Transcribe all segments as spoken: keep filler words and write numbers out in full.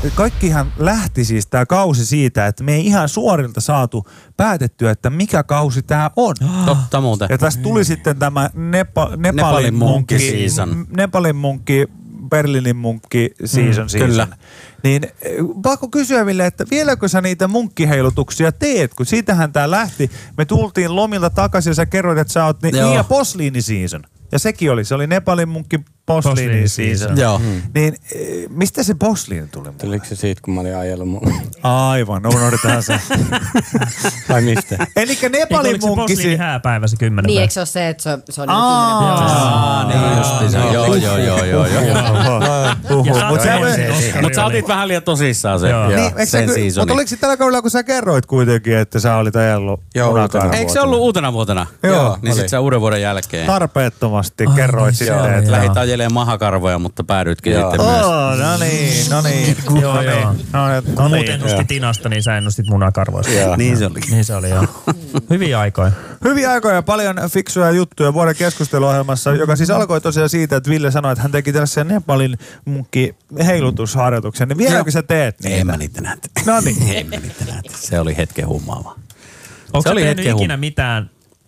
kaikkihan lähti siis tää kausi siitä, että me ei ihan suorilta saatu päätettyä, että mikä kausi tää on. Totta muuten. Ja tästä tuli sitten tämä Nepa, Nepalin, Nepalin munkki munkki season. Nepalin munkki, Berliinin munkki season. Mm, season. kyllä. Niin pakko kysyä, Ville, että vieläkö sä niitä munkkiheilutuksia teet? Kun siitähän tää lähti. Me tultiin lomilta takaisin ja sä kerroit, että sä oot ni- niin ja posliini season. Ja sekin oli, se oli Nepalin munkki posliini season. Joo. Hmm. Niin mistä se posliini tuli? Tuliko se siitä, kun mä olin ajellut mun? Aivan, unohdetaan se. Vai mistä? Elikkä Nepalin Eikö oliko se munkki... posliini hääpäivä se kymmenen Niin, päivä? eikö se ole se, että se on, se on Aa. kymmenen Aa, niin justiinsa. Joo, joo, joo, joo, joo. Ja sä Mut oot sä- ensin Oskari Mutta sä oli. otit vähän liian tosissaan sen, Joo. joo. Niin, eikö sen sä- seasonin. Mutta oliko se tällä kaudella, kun sä kerroit kuitenkin, että sä olit ajellut Joo, unakarvoa? uutena Eikö se ollut uutena vuotena? Joo, Niin oli. sit sä uuden vuoden jälkeen. Tarpeettomasti kerroit niin, sitten, joo, että... joo. Lähit ajelemaan mahakarvoja, mutta päädyitkin Joo. sitten myös. Oh, no niin, no niin. Joo, no joo. niin, no, niin, Kun no muut niin. ennusti Tinasta, niin sä ennustit munakarvoista. Joo. Niin se oli. Niin se oli, joo. Hyviä aikoja. Hyviä aikoja, paljon fiksuja juttuja vuoden keskusteluohjelmassa, joka siis alkoi tosiaan siitä, että Ville sanoi, että hän teki tällaisen Nepalin munkki heilutusharjoituksen. Niin vieläkö sä teet niitä? En mä niitä nähty. No niin. En mä niitä nähty. Se oli hetken hummaava. Onko Se sä oli tehnyt hetken ikinä hum- mitään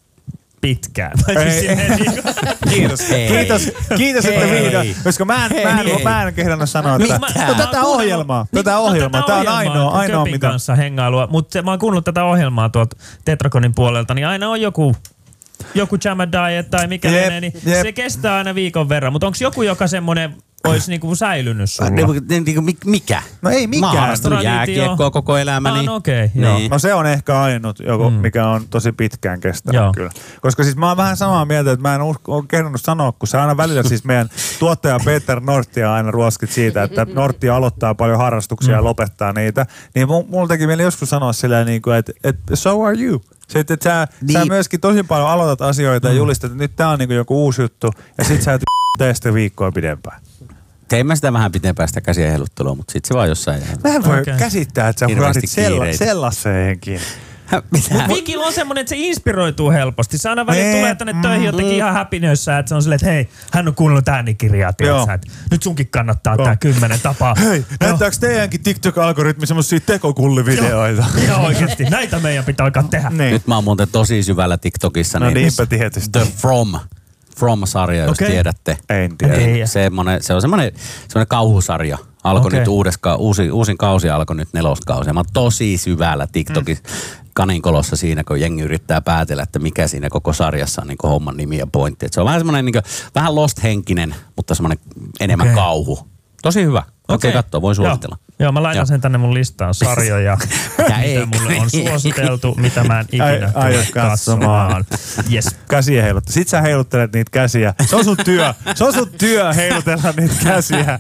pitkään? Ei, ei. Kiitos. Hei. Kiitos, kiitos että Hei. vihdoin, koska mä en, mä en, Hei. mä en kehdannut sanoa, että Mä- no, mä oon tätä kuunnellut- ohjelmaa, Niin, tätä no, ohjelmaa, tätä tää on ohjelmaa, ainoa, ainoa Köpin mitä... kanssa hengailua, mutta mä oon kuunnellut tätä ohjelmaa tuolta Tetrakonin puolelta, niin aina on joku joku Jama Diet tai mikä Jep, menee, niin jep. se kestää aina viikon verran. Mutta onko joku, joka semmoinen olisi niinku säilynyt sulla? Niin, niin, mi- mikä? No ei Mä oon mikään. harrastanut Traditio. jääkiekkoa koko elämäni. Ah, no okei, joo. Niin. No se on ehkä ainut, joku, Mm. mikä on tosi pitkään kestänyt Joo. kyllä. Koska siis mä oon vähän samaa mieltä, että mä en usko, ole kehdannut sanoa, kun se aina välillä siis meidän tuottaja Peter Norttia aina ruoskit siitä, että Nortti aloittaa paljon harrastuksia mm. ja lopettaa niitä. Niin mu- mulla teki mieli joskus sanoa silleen, niin kuin, että, että so are you. Se, että sä, Niin. sä myöskin tosi paljon aloitat asioita mm. ja julistat, että nyt tää on niin kuin joku uusi juttu ja sit sä et tee sitä viikkoa pidempään. Tein mä sitä vähän pitempään sitä käsien heiluttelua, mutta sit se vaan jossain jää. Mä en voi Okei. käsittää, että sä Hirveästi huohdit sella, kiireitä. sellaiseenkin. Mitä? Mutta Vikillä on semmoinen, että se inspiroituu helposti. Se aina välillä Nee. tulee tänne töihin jotenkin ihan häpinöissä, että se on silleen, että hei, hän on kuunnellut äänikirjaa, tiedätkö, että nyt sunkin kannattaa Joo. tää kymmenen tapaa. Hei, näyttääkö teidänkin TikTok-algoritmi semmosia tekokullivideoita? Joo, oikeesti. Näitä meidän pitää alkaa tehdä. Niin. Nyt mä oon muuten tosi syvällä TikTokissa. No niin niinpä tietysti. The From. From-sarja, jos Okei. tiedätte. En tiedä. Ei. Semmonen, se on semmoinen, semmoinen kauhusarja. Alkoi Okei. nyt uudeska, uusi, uusin kausi alkoi nyt neloskausi. Mä oon tosi syvällä TikTokissa mm. kaninkolossa siinä, kun jengi yrittää päätellä, että mikä siinä koko sarjassa on niin kuin homman nimi ja pointti. Et se on vähän semmoinen niin kuin, vähän Lost-henkinen, mutta semmoinen enemmän Okei. kauhu. Tosi hyvä. Okei, okay, katsoa, voin suositella. Joo, Joo mä laitan Joo. sen tänne mun listaan sarjoja, mitä ei. mulle on suositeltu, mitä mä en Ai- ikinä aiot tule katsomaan. katsomaan. Yes. Käsiä heiluttaa. Sit sä heiluttelet niitä käsiä. Se on sun työ. Se on sun työ heilutella niitä käsiä.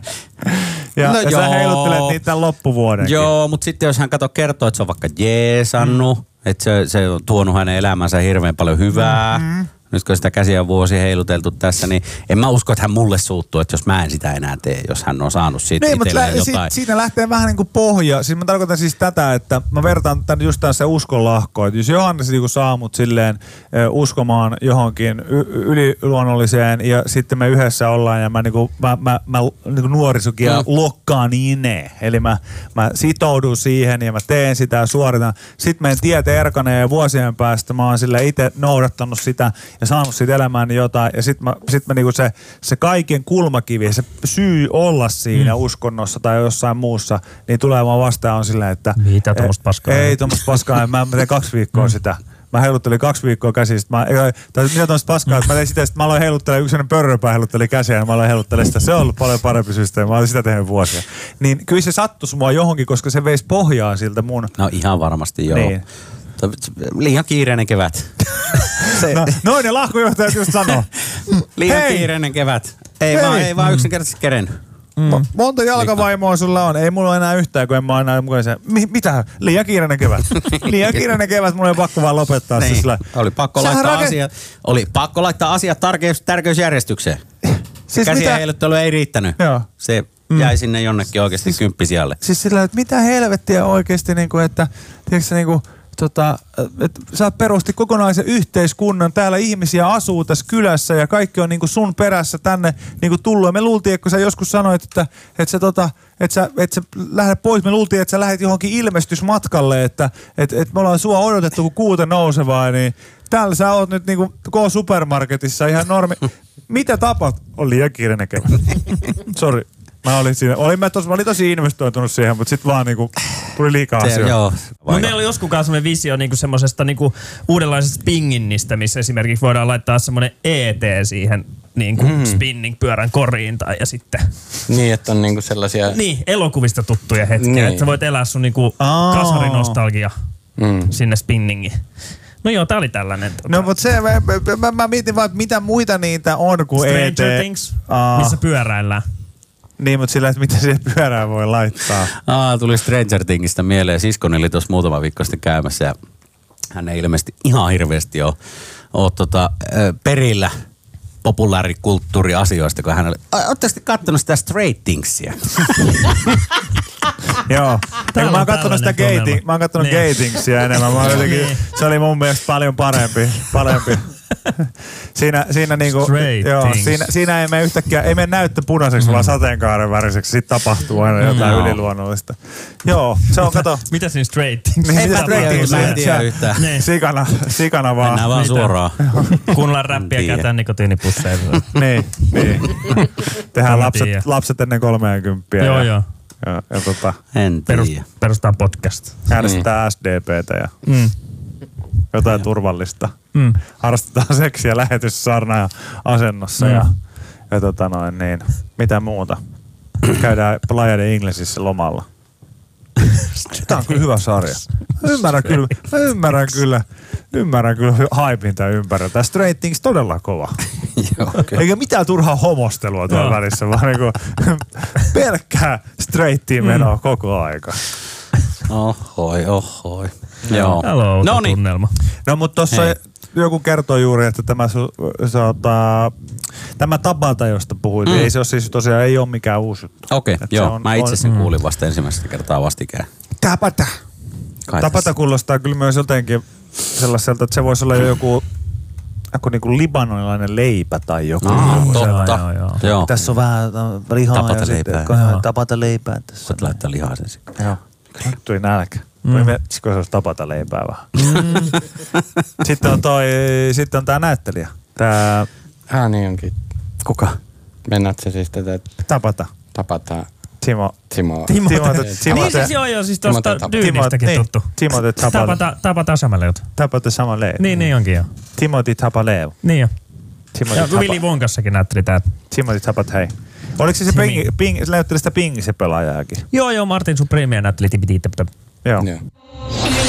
Ja, No ja sä joo. heiluttelet niitä tämän loppuvuodenkin. Joo, mutta sitten jos hän kato kertoo, että se on vaikka jeesannut, mm. että se, se on tuonut hänen elämänsä hirveän paljon hyvää. Mm-hmm. Nyt kun sitä käsiä on vuosi heiluteltu tässä, niin en mä usko, että hän mulle suuttuu, että jos mä en sitä enää tee, jos hän on saanut siitä Niin, mutta itselleen lä- jotain. si- siinä lähtee vähän niin kuin pohja. Siis mä tarkoitan siis tätä, että mä vertaan tämän just tässä uskonlahkoon. Että jos Johannes niin saa mut silleen ö, uskomaan johonkin y- yliluonnolliseen ja sitten me yhdessä ollaan ja mä, niin kuin, mä, mä, mä niin kuin nuorisokin ja Mm. lokkaan ineen. Eli mä, mä sitoudun siihen ja mä teen sitä ja suoritan. Sitten meidän tiet erkanee ja vuosien päästä mä oon sille itse noudattanut sitä ja saanut siitä elämääni jotain. Ja sitten mä, sit mä niinku se, se kaiken kulmakivi, se syy olla siinä mm. uskonnossa tai jossain muussa, niin tulee vaan vastaan on silleen, että Mitä tommoista paskaa? Ei tommoista paskaa, mä, mä tein kaksi viikkoa mm. sitä. Mä heiluttelin kaksi viikkoa käsistä. Mä, ei, tai mitä tommoista paskaa, että mä tein sitä, että mä aloin heiluttelemaan, yksi sellainen pörröpää heilutteli käsiä ja mä aloin heiluttelemaan sitä. Se on ollut paljon parempi systeemi. Mä olin sitä tehnyt vuosia. Niin kyllä se sattuisi mua johonkin, koska se veisi pohjaa siltä mun. No ihan varmasti joo. Niin. Liian kiireinen kevät. Se, no, noin ne lahkojohtajat just sanoo. Liian Hei! kiireinen kevät. Ei Hei! vaan, ei vaan yksinkertaisesti kerennyt. Mm. Monta jalkavaimoa sulla on? Ei mulla ole enää yhtään, kun en mä ole enää mukaan se. Mi- mitä? Liian kiireinen kevät. Liian kiireinen kevät, mulla oli pakko vaan lopettaa Niin. se sillä. Oli pakko Sähän laittaa rake- asiat, oli pakko laittaa asiat tärkeys, tärkeysjärjestykseen. Siis Käsien mitä? heiluttelu ei riittänyt. Joo. Se jäi sinne jonnekin oikeasti kymppisijalle. Siis sillä, että mitä helvettiä oikeesti, niinku, että tiedätkö, niinku, tota, et sä perusti kokonaisen yhteiskunnan, täällä ihmisiä asuu tässä kylässä ja kaikki on niinku sun perässä tänne niinku tullut. Ja me luultiin, että kun sä joskus sanoit, että et sä, tota, et sä, et sä lähdet pois, me luultiin, että sä lähdet johonkin ilmestysmatkalle, että et, et me ollaan sua odotettu kuin kuuta nousevaa, niin täällä sä oot nyt niinku K-supermarketissa ihan normi. Mitä tapat? On liian kiireinen kevät. Sori. Mä olin siinä, olin mä, tos, mä olin tosi investoitunut siihen, mutta sit vaan niinku tuli liikaa asioita. Joo. No meillä oli joskus semmoinen visio niinku semmosesta niinku uudenlaisesta spinginnistä, missä esimerkiksi voidaan laittaa semmoinen E T siihen niinku mm. spinning-pyörän koriin tai ja sitten... Niin, että on niinku sellaisia... Niin, elokuvista tuttuja hetkiä, niin. Että sä voit elää sun niinku kasarinostalgia mm. sinne spinningiin. No joo, tää oli tällainen. Tota... No mutta se, mä, mä, mä mietin vaan, että mitä muita niitä on kuin Stranger E T. Things, Aa. missä pyöräillään. Niin, mutta sillä, että mitä siihen pyörään voi laittaa. Aa, tuli Stranger Thingistä mieleen. Siskoni oli tuossa muutama viikko sitten käymässä ja hän ei ilmeisesti ihan hirveästi ole, ole tota, perillä populaarikulttuuriasioista, kun hän oli, ootteko te kattonut sitä Straight Thingsia? Joo. Mä oon kattonut sitä gating, mä oon kattonut niin. gatingsia enemmän. Mä jotenkin, niin. Se oli mun mielestä paljon parempi. parempi. Siinä, siinä, niinku, joo, siinä, siinä ei mene yhtäkkiä, ei mene näyttö punaiseksi, mm. vaan sateenkaaren väriseksi. Sitten tapahtuu aina jotain mm. yliluonnollista. Joo, se on, kato. Mitä siinä Straight Things? Niin, mitä Straight Things? Mä en tiedä yhtään. Sikana, sikana vaan. Mennään vaan Mitä? suoraan. Kuunnellaan räppiä ja käytetään nikotiinipusseja. niin, niin. Tehdään lapset, lapset ennen kolmeenkymppiä. Joo, joo. Ja, ja tota, en Perust, tiedä. perustaan podcast. äänestetään S D P:tä ja Mm. jotain turvallista. Mm. Harrastetaan seksiä lähetyssarna ja asennossa mm. ja, ja tota noin niin. Mitä muuta? Käydään Playa de Inglesissä lomalla. Tämä on kyllä hyvä sarja. Mä ymmärrän kyllä, mä ymmärrän kyllä, ymmärrän kyllä haipin tämän ympärillä. Tämä Straight Things todella kova. Joo, okay. Eikä mitään turhaa homostelua tuolla välissä, vaan niinku pelkkää straightiin menoa mm. koko aika. Ohoi, ohoi. Joo. Hello, no niin. tunnelma. No mutta tossa joku kertoi juuri, että tämä, sota, tämä Tabata, josta puhuit, mm. ei se ole siis tosiaan ei ole mikään uusi juttu. Okei, okay, joo. On, mä itse sen on, kuulin vasta ensimmäistä kertaa vastikään. Tabata. Kai Tabata tässä. kuulostaa kyllä myös jotenkin sellaiselta, että se voisi olla joku, joku niinku libanonilainen leipä tai joku. Ah, totta. Joo, joo, joo. Tässä on vähän lihaa Tapata ja leipää. sitten Tabata leipää tässä. Voit laittaa lihaa sen sitten. Joo. Tuli nälkä. Mm. Tuli se olisi Tapata leipää vähän. Mm. sitten on toi, sitten on tää näyttelijä. Tää... Ah niin onkin. Kuka? Mennät se siis tätä Tapata. Tapataan. Timo. Timo. Timo. Timo. Niin siis joo joo, siis tosta Dyynistäkin niin, tuttu. Timote Tapata. Tapata Samaleut. Tapata Samaleut. Niin, niin onkin joo. Timothy Tapaleu. Niin jo. Timothy Ja Willy Wonkassakin näytteli tää. Timothy Tapat, hei. Oliko se se ping, ping, se näytteli sitä pingisen pelaajaakin? Joo joo, Martin Supremea näytteli tipitittä. Joo. Joo.